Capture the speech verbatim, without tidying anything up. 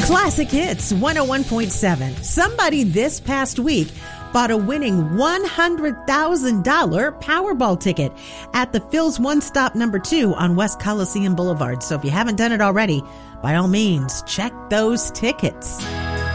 Classic Hits one oh one point seven. Somebody this past week bought a winning one hundred thousand dollars Powerball ticket at the Phil's One Stop number two on West Coliseum Boulevard. So if you haven't done it already, by all means, check those tickets.